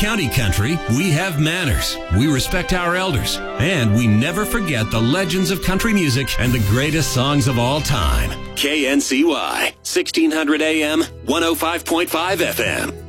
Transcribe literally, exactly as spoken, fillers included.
County country, we have manners, we respect our elders, and we never forget the legends of country music and the greatest songs of all time. K N C Y, sixteen hundred A M, one oh five point five F M.